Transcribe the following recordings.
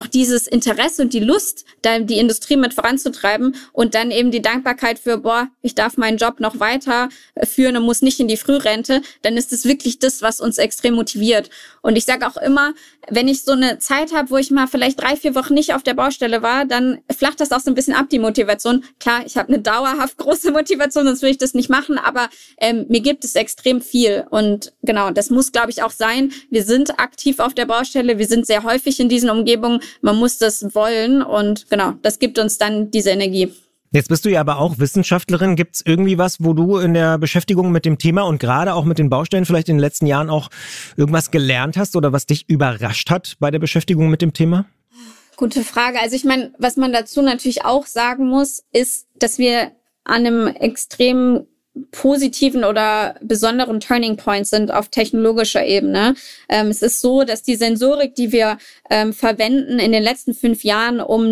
dieses Interesse und die Lust, da die Industrie mit voranzutreiben und dann eben die Dankbarkeit für, ich darf meinen Job noch weiterführen und muss nicht in die Frührente, dann ist es wirklich das, was uns extrem motiviert. Und ich sage auch immer, wenn ich so eine Zeit habe, wo ich mal vielleicht 3-4 Wochen nicht auf der Baustelle war, dann flacht das auch so ein bisschen ab, die Motivation. Klar, ich habe eine dauerhaft große Motivation, sonst würde ich das nicht machen, aber mir gibt es extrem viel. Und genau, das muss, glaube ich, auch sein. Wir sind aktiv auf der Baustelle, wir sind sehr häufig in diesen Umgebungen, man muss das wollen und genau, das gibt uns dann diese Energie. Jetzt bist du ja aber auch Wissenschaftlerin. Gibt es irgendwie was, wo du in der Beschäftigung mit dem Thema und gerade auch mit den Baustellen vielleicht in den letzten Jahren auch irgendwas gelernt hast oder was dich überrascht hat bei der Beschäftigung mit dem Thema? Gute Frage. Also ich meine, was man dazu natürlich auch sagen muss, ist, dass wir an einem extrem positiven oder besonderen Turning Point sind auf technologischer Ebene. Es ist so, dass die Sensorik, die wir verwenden, in den letzten 5 Jahren um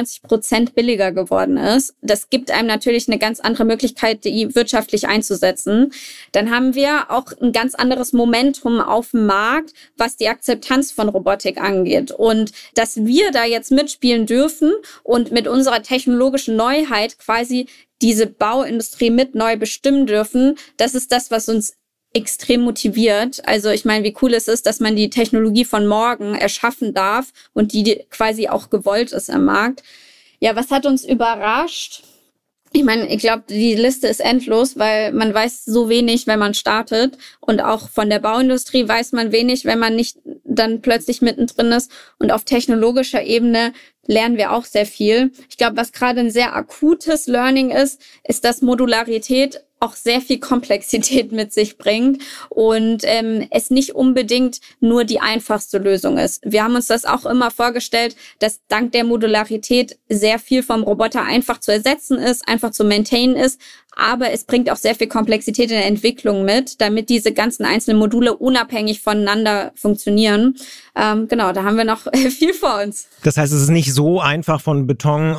99% billiger geworden ist. Das gibt einem natürlich eine ganz andere Möglichkeit, die wirtschaftlich einzusetzen. Dann haben wir auch ein ganz anderes Momentum auf dem Markt, was die Akzeptanz von Robotik angeht. Und dass wir da jetzt mitspielen dürfen und mit unserer technologischen Neuheit quasi diese Bauindustrie mit neu bestimmen dürfen, das ist das, was uns extrem motiviert. Also ich meine, wie cool es ist, dass man die Technologie von morgen erschaffen darf und die quasi auch gewollt ist am Markt. Ja, was hat uns überrascht? Ich meine, ich glaube, die Liste ist endlos, weil man weiß so wenig, wenn man startet. Und auch von der Bauindustrie weiß man wenig, wenn man nicht dann plötzlich mittendrin ist. Und auf technologischer Ebene lernen wir auch sehr viel. Ich glaube, was gerade ein sehr akutes Learning ist, dass Modularität auch sehr viel Komplexität mit sich bringt und es nicht unbedingt nur die einfachste Lösung ist. Wir haben uns das auch immer vorgestellt, dass dank der Modularität sehr viel vom Roboter einfach zu ersetzen ist, einfach zu maintainen ist, aber es bringt auch sehr viel Komplexität in der Entwicklung mit, damit diese ganzen einzelnen Module unabhängig voneinander funktionieren. Genau, da haben wir noch viel vor uns. Das heißt, es ist nicht so einfach von Beton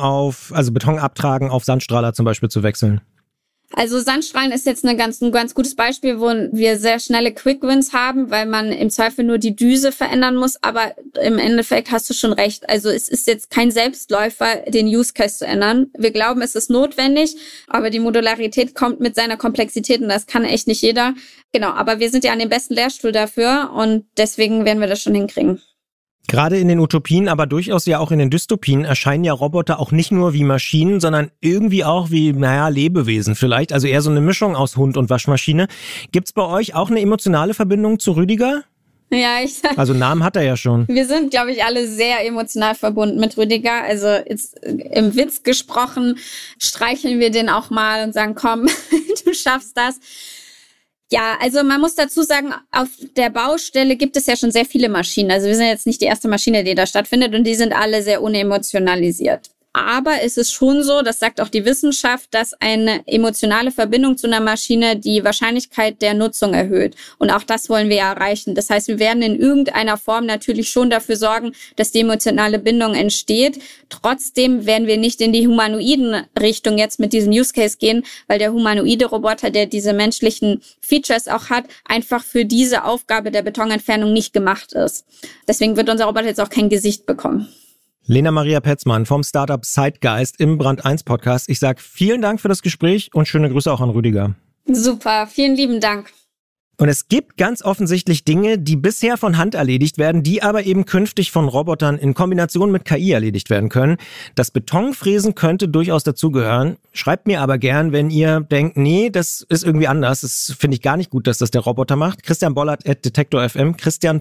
abtragen auf Sandstrahler zum Beispiel zu wechseln? Also Sandstrahlen ist jetzt ein ganz gutes Beispiel, wo wir sehr schnelle Quick-Wins haben, weil man im Zweifel nur die Düse verändern muss. Aber im Endeffekt hast du schon recht. Also es ist jetzt kein Selbstläufer, den Use Case zu ändern. Wir glauben, es ist notwendig, aber die Modularität kommt mit seiner Komplexität und das kann echt nicht jeder. Genau, aber wir sind ja an dem besten Lehrstuhl dafür und deswegen werden wir das schon hinkriegen. Gerade in den Utopien, aber durchaus ja auch in den Dystopien erscheinen ja Roboter auch nicht nur wie Maschinen, sondern irgendwie auch wie, Lebewesen vielleicht. Also eher so eine Mischung aus Hund und Waschmaschine. Gibt's bei euch auch eine emotionale Verbindung zu Rüdiger? Ja, also Namen hat er ja schon. Wir sind, glaube ich, alle sehr emotional verbunden mit Rüdiger. Also jetzt im Witz gesprochen, streicheln wir den auch mal und sagen, komm, du schaffst das. Ja, also man muss dazu sagen, auf der Baustelle gibt es ja schon sehr viele Maschinen. Also wir sind jetzt nicht die erste Maschine, die da stattfindet und die sind alle sehr unemotionalisiert. Aber es ist schon so, das sagt auch die Wissenschaft, dass eine emotionale Verbindung zu einer Maschine die Wahrscheinlichkeit der Nutzung erhöht. Und auch das wollen wir ja erreichen. Das heißt, wir werden in irgendeiner Form natürlich schon dafür sorgen, dass die emotionale Bindung entsteht. Trotzdem werden wir nicht in die humanoiden Richtung jetzt mit diesem Use Case gehen, weil der humanoide Roboter, der diese menschlichen Features auch hat, einfach für diese Aufgabe der Betonentfernung nicht gemacht ist. Deswegen wird unser Roboter jetzt auch kein Gesicht bekommen. Lena Maria Petzmann vom Startup Zeitgeist im Brand 1 Podcast. Ich sage vielen Dank für das Gespräch und schöne Grüße auch an Rüdiger. Super, vielen lieben Dank. Und es gibt ganz offensichtlich Dinge, die bisher von Hand erledigt werden, die aber eben künftig von Robotern in Kombination mit KI erledigt werden können. Das Betonfräsen könnte durchaus dazugehören. Schreibt mir aber gern, wenn ihr denkt, nee, das ist irgendwie anders. Das finde ich gar nicht gut, dass das der Roboter macht. Christian.Bollert@detektor.fm,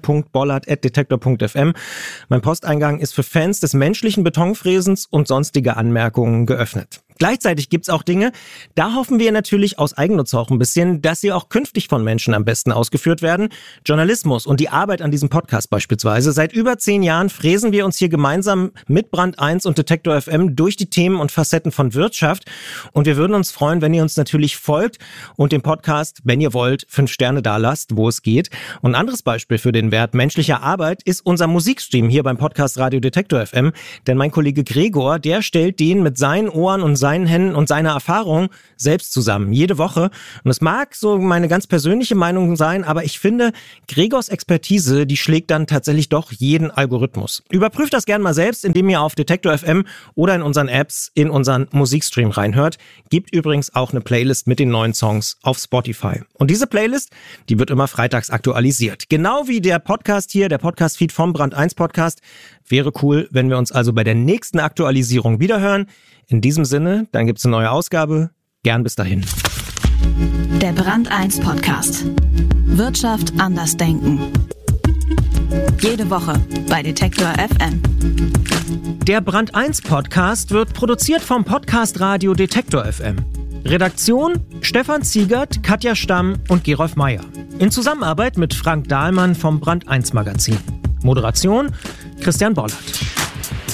christian.bollert@detektor.fm. Mein Posteingang ist für Fans des menschlichen Betonfräsens und sonstige Anmerkungen geöffnet. Gleichzeitig gibt's auch Dinge, da hoffen wir natürlich aus Eigennutz auch ein bisschen, dass sie auch künftig von Menschen am besten ausgeführt werden. Journalismus und die Arbeit an diesem Podcast beispielsweise. Seit über 10 Jahren fräsen wir uns hier gemeinsam mit Brand 1 und Detektor FM durch die Themen und Facetten von Wirtschaft. Und wir würden uns freuen, wenn ihr uns natürlich folgt und den Podcast, wenn ihr wollt, 5 Sterne da lasst, wo es geht. Und ein anderes Beispiel für den Wert menschlicher Arbeit ist unser Musikstream hier beim Podcast Radio Detektor FM. Denn mein Kollege Gregor, der stellt den mit seinen Ohren und seinen Händen und seiner Erfahrung selbst zusammen, jede Woche. Und es mag so meine ganz persönliche Meinung sein, aber ich finde, Gregors Expertise, die schlägt dann tatsächlich doch jeden Algorithmus. Überprüft das gerne mal selbst, indem ihr auf Detektor FM oder in unseren Apps in unseren Musikstream reinhört. Gibt übrigens auch eine Playlist mit den neuen Songs auf Spotify. Und diese Playlist, die wird immer freitags aktualisiert. Genau wie der Podcast hier, der Podcast-Feed vom Brand 1 Podcast. Wäre cool, wenn wir uns also bei der nächsten Aktualisierung wiederhören. In diesem Sinne, dann gibt's eine neue Ausgabe. Gern bis dahin. Der Brand 1 Podcast. Wirtschaft anders denken. Jede Woche bei Detektor FM. Der Brand 1 Podcast wird produziert vom Podcast Radio Detektor FM. Redaktion Stefan Ziegert, Katja Stamm und Gerolf Meyer. In Zusammenarbeit mit Frank Dahlmann vom Brand 1 Magazin. Moderation Christian Bollert.